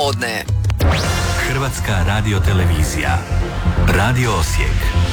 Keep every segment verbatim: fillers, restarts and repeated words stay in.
podne. Hrvatska radiotelevizija. Radio Osijek.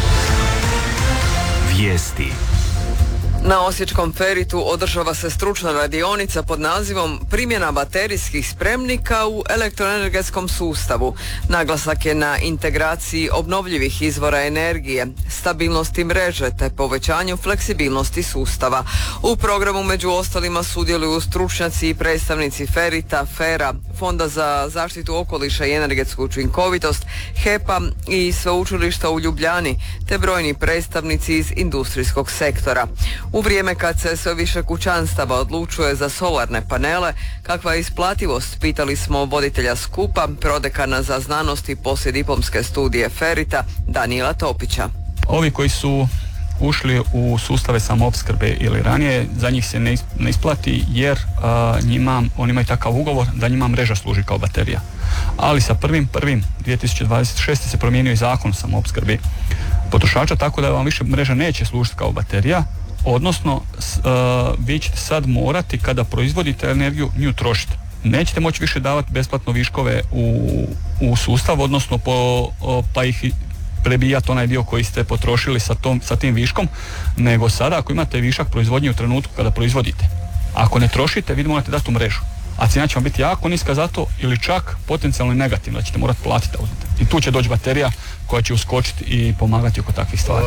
Vijesti. Na osječkom Feritu održava se stručna radionica pod nazivom Primjena baterijskih spremnika u elektroenergetskom sustavu. Naglasak je na integraciji obnovljivih izvora energije, stabilnosti mreže te povećanju fleksibilnosti sustava. U programu među ostalima sudjeluju stručnjaci i predstavnici Ferita, Fera, Fonda za zaštitu okoliša i energetsku učinkovitost, H E P-a i Sveučilišta u Ljubljani, te brojni predstavnici iz industrijskog sektora. U vrijeme kad se sve više kućanstava odlučuje za solarne panele, kakva je isplativost, pitali smo voditelja skupa, prodekana za znanost i poslijediplomske studije Ferita, Danijela Topića. Ovi koji su ušli u sustave samoopskrbe ili ranije, za njih se ne isplati jer a, njima, oni imaju takav ugovor da njima mreža služi kao baterija. Ali sa prvim prvim dvije tisuće dvadeset šeste se promijenio i zakon o samoopskrbi potrošača, tako da vam više mreža neće služiti kao baterija, odnosno s, a, vi ćete sad morati kada proizvodite energiju nju trošiti. Nećete moći više davati besplatno viškove u, u sustav, odnosno po, o, pa ih prebijati onaj dio koji ste potrošili sa, tom, sa tim viškom, nego sada ako imate višak proizvodnje u trenutku kada proizvodite, ako ne trošite, vi morate dati u mrežu, a cijena će vam biti jako niska zato ili čak potencijalno negativna, da ćete morati platiti. I tu će doći baterija koja će uskočiti i pomagati oko takvih stvari.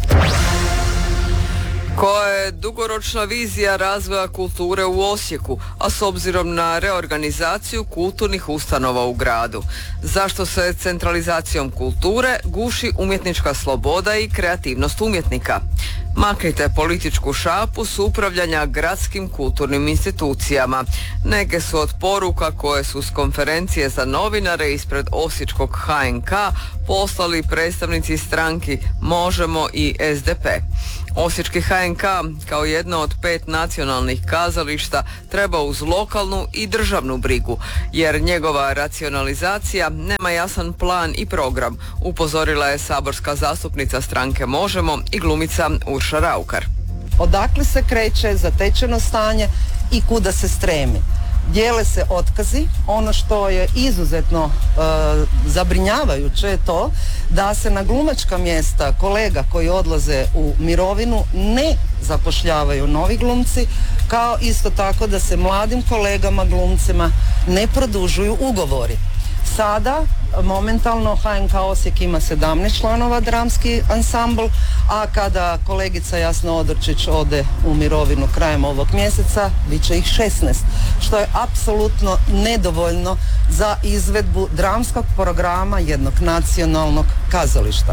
Koja je dugoročna vizija razvoja kulture u Osijeku, a s obzirom na reorganizaciju kulturnih ustanova u gradu? Zašto se centralizacijom kulture guši umjetnička sloboda i kreativnost umjetnika? Maknite političku šapu s upravljanja gradskim kulturnim institucijama. Neke su od poruka koje su s konferencije za novinare ispred osječkog H N K poslali predstavnici stranki Možemo i S D P. Osječki H N K kao jedno od pet nacionalnih kazališta treba uz lokalnu i državnu brigu, jer njegova racionalizacija nema jasan plan i program, upozorila je saborska zastupnica stranke Možemo i glumica Urša Raukar. Odakle se kreće zatečeno stanje i kuda se stremi? Dijele se otkazi. Ono što je izuzetno e, zabrinjavajuće je to da se na glumačka mjesta kolega koji odlaze u mirovinu ne zapošljavaju novi glumci, kao isto tako da se mladim kolegama glumcima ne produžuju ugovori. Sada momentalno H N K Osijek ima sedamnaest članova dramski ansambl, a kada kolegica Jasna Odrčić ode u mirovinu krajem ovog mjeseca, bit će ih šesnaest, što je apsolutno nedovoljno za izvedbu dramskog programa jednog nacionalnog kazališta.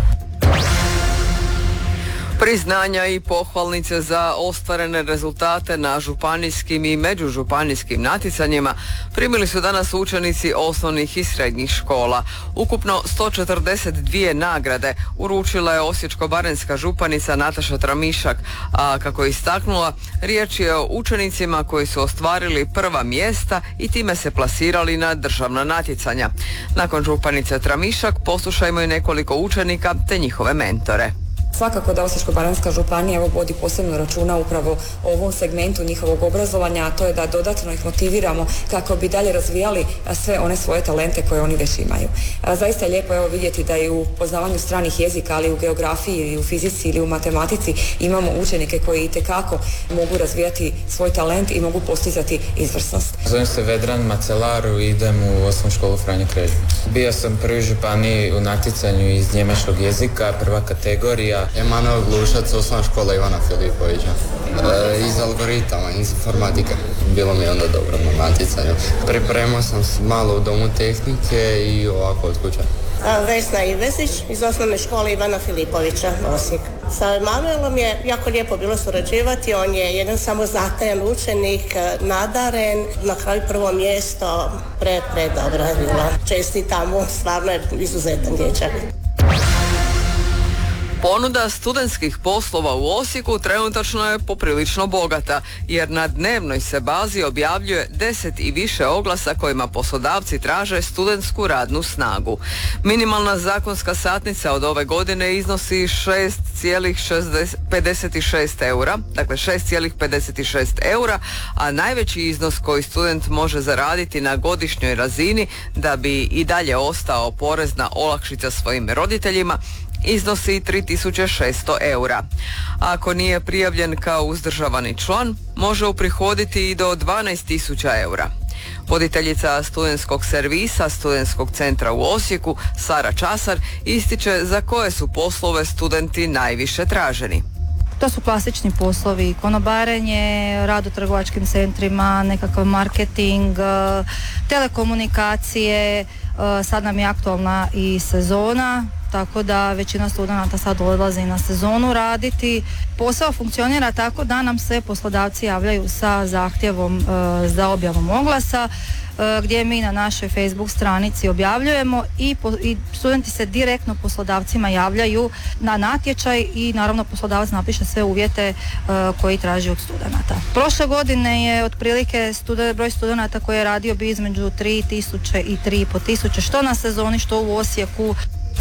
Priznanja i pohvalnice za ostvarene rezultate na županijskim i međužupanijskim natjecanjima primili su danas učenici osnovnih i srednjih škola. Ukupno sto četrdeset dvije nagrade uručila je osječko-baranjska županica Nataša Tramišak, a kako je istaknula, riječ je o učenicima koji su ostvarili prva mjesta i time se plasirali na državna natjecanja. Nakon županice Tramišak poslušajmo i nekoliko učenika te njihove mentore. Svakako da Osječko-baranjska županija evo vodi posebno računa upravo o ovom segmentu njihovog obrazovanja, a to je da dodatno ih motiviramo kako bi dalje razvijali sve one svoje talente koje oni već imaju. Zaista je lijepo evo vidjeti da i u poznavanju stranih jezika, ali u geografiji ili u fizici ili u matematici imamo učenike koji itekako mogu razvijati svoj talent i mogu postizati izvrsnost. Zovem se Vedran Macelaru i idem u osnovnu školu Franjo Krežinac. Bio sam prvi županiji u natjecanju iz njemačkog jezika, prva kategorija. Emanuel Glušac, osnovna škola Ivana Filipovića. E, iz algoritama, iz informatike. Bilo mi je onda dobro na natjecanju. Pripremao sam se malo u domu tehnike i ovako od kuće. Vesna Ivezić iz osnovne škole Ivana Filipovića, Osijek. Sa Emanuelom je jako lijepo bilo surađivati, on je jedan samozatajan učenik, nadaren, na kraju prvo mjesto, pre, pre dobro je bilo. Čestitam mu, stvarno je izuzetan dječak. Ponuda studentskih poslova u Osijeku trenutačno je poprilično bogata, jer na dnevnoj se bazi objavljuje deset i više oglasa kojima poslodavci traže studentsku radnu snagu. Minimalna zakonska satnica od ove godine iznosi šest zarez pedeset šest eura, dakle šest zarez pedeset šest eura, a najveći iznos koji student može zaraditi na godišnjoj razini da bi i dalje ostao porezna olakšica svojim roditeljima iznosi tri tisuće šesto eura. Ako nije prijavljen kao uzdržavani član, može uprihoditi i do dvanaest tisuća eura. Voditeljica studentskog servisa Studentskog centra u Osijeku, Sara Časar, ističe za koje su poslove studenti najviše traženi. To su klasični poslovi, konobarenje, rad u trgovačkim centrima, nekakav marketing, telekomunikacije, sad nam je aktualna i sezona, tako da većina studenata sad odlazi na sezonu raditi. Posao funkcionira tako da nam se poslodavci javljaju sa zahtjevom e, za objavom oglasa, e, gdje mi na našoj Facebook stranici objavljujemo i, po, i studenti se direktno poslodavcima javljaju na natječaj i naravno poslodavac napiše sve uvjete e, koji traži od studenata. Prošle godine je otprilike studen, broj studenata koji je radio bi između tri tisuće i tri i pol tisuće, što na sezoni, što u Osijeku.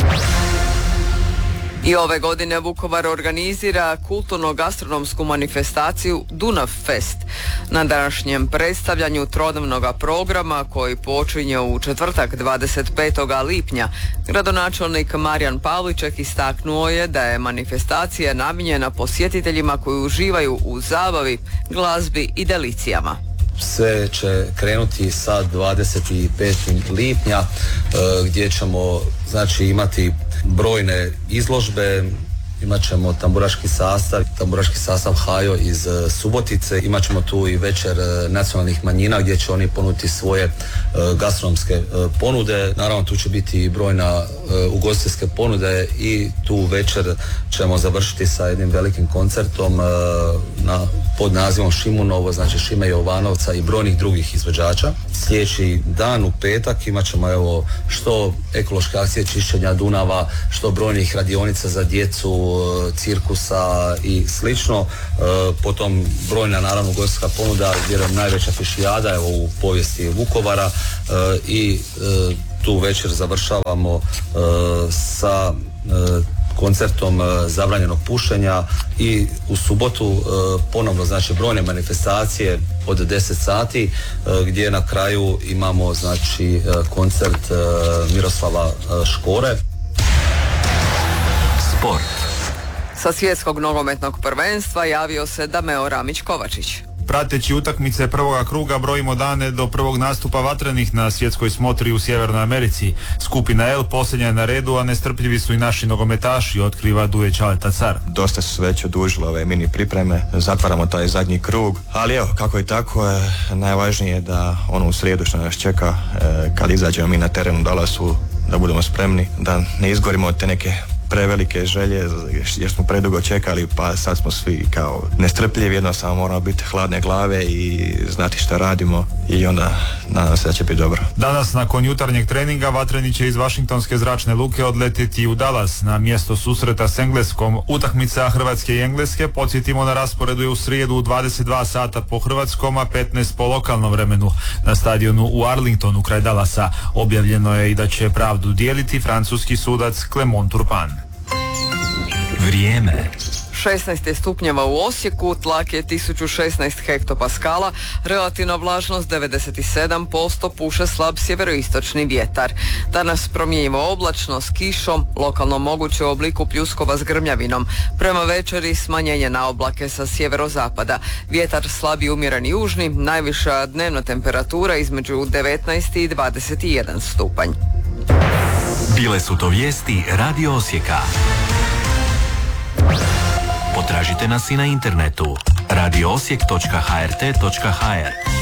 I ove godine Vukovar organizira kulturno-gastronomsku manifestaciju Dunav Fest. Na današnjem predstavljanju trodnevnog programa koji počinje u četvrtak dvadeset petog lipnja, gradonačelnik Marijan Pavliček istaknuo je da je manifestacija namijenjena posjetiteljima koji uživaju u zabavi, glazbi i delicijama. Sve će krenuti sa dvadeset petog lipnja e, gdje ćemo znači imati brojne izložbe, imat ćemo tamburaški sastav, tamburaški sastav Hajo iz e, Subotice, imat ćemo tu i večer e, nacionalnih manjina gdje će oni ponuditi svoje e, gastronomske e, ponude. Naravno tu će biti i brojna e, ugostiteljske ponude i tu večer ćemo završiti sa jednim velikim koncertom e, na, pod nazivom Šimunovo, znači Šime Jovanovca i brojnih drugih izvođača. Sljedeći dan u petak imat ćemo evo što ekološke akcije čišćenja Dunava, što brojnih radionica za djecu, cirkusa i slično. E, potom brojna naravno ugostiteljska ponuda, vjerujem najveća fišijada evo u povijesti Vukovara e, i e, tu večer završavamo e, sa e, koncertom e, zabranjenog pušenja i u subotu e, ponovno znači brojne manifestacije od deset sati e, gdje na kraju imamo znači e, koncert e, Miroslava e, Škore. Sport. Sa svjetskog nogometnog prvenstva javio se Dameo Ramić-Kovačić. Prateći utakmice prvoga kruga brojimo dane do prvog nastupa vatrenih na svjetskoj smotri u Sjevernoj Americi. Skupina L posljednja je na redu, a nestrpljivi su i naši nogometaši, otkriva Duje Čaleta Car. Dosta su već odužile ove mini pripreme, zatvaramo taj zadnji krug, ali evo, kako i tako, je, najvažnije je da ono u srijedu što nas čeka, kad izađemo mi na terenu u Dallasu, da budemo spremni, da ne izgorimo od te neke prevelike želje jer smo predugo čekali, pa sad smo svi kao nestrpljivi, jednostavno moramo biti hladne glave i znati šta radimo i onda nadam se da će biti dobro. Danas nakon jutarnjeg treninga vatreni će iz Vašingtonske zračne luke odletiti u Dallas na mjesto susreta s Engleskom. Utakmica Hrvatske i Engleske, podsjetimo, na rasporedu je u srijedu u dvadeset dva sata po hrvatskom, a petnaest po lokalnom vremenu na stadionu u Arlingtonu kraj Dallasa. Objavljeno je i da će pravdu dijeliti francuski sudac Clement Turpin. Vrijeme. šesnaest je stupnjeva u Osijeku, tlak je tisuću šesnaest hektopaskala, relativna vlažnost devedeset sedam posto, puše slab sjeveroistočni vjetar. Danas promjenjivo oblačno s kišom, lokalno moguće u obliku pljuskova s grmljavinom. Prema večeri smanjenje na oblake sa sjeverozapada. Vjetar slab i umjeren južni, najviša dnevna temperatura između devetnaest i dvadeset jedan stupanj. Bile su to vijesti Radio Osijeka. Potražite nas i na internetu radio osijek točka h r t točka h r.